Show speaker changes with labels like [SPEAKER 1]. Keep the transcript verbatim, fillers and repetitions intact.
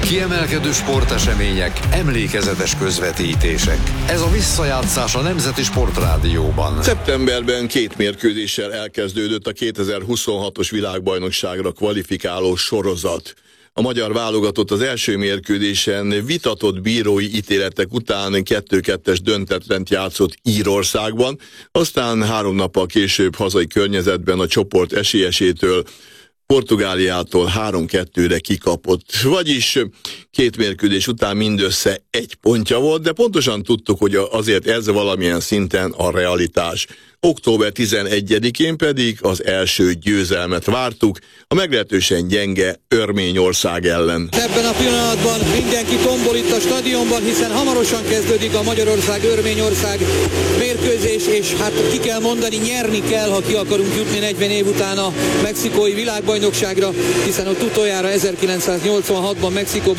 [SPEAKER 1] Kiemelkedő sportesemények, emlékezetes közvetítések. Ez a visszajátszás a Nemzeti Sportrádióban.
[SPEAKER 2] Szeptemberben két mérkőzéssel elkezdődött a kétezer-huszonhatos világbajnokságra kvalifikáló sorozat. A magyar válogatott az első mérkőzésen vitatott bírói ítéletek után kettő kettes döntetlent játszott Írországban, aztán három nappal később hazai környezetben a csoport esélyesétől, Portugáliától három kettőre kikapott. Vagyis két mérkőzés után mindössze egy pontja volt, de pontosan tudtuk, hogy azért ez valamilyen szinten a realitás. október tizenegyedikén pedig az első győzelmet vártuk, a meglehetősen gyenge Örményország ellen.
[SPEAKER 3] Ebben a pillanatban mindenki tombol itt a stadionban, hiszen hamarosan kezdődik a Magyarország-Örményország mérkőzés, és hát ki kell mondani, nyerni kell, ha ki akarunk jutni negyven év után a mexikói világbajnokságra, hiszen ott utoljára ezerkilencszáznyolcvanhatban Mexikóban